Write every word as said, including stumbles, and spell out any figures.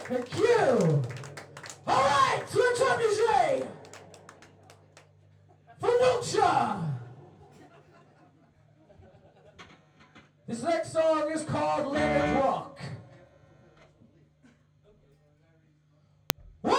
Thank you. All right, so let's have music from Wiltshire. This next song is called Live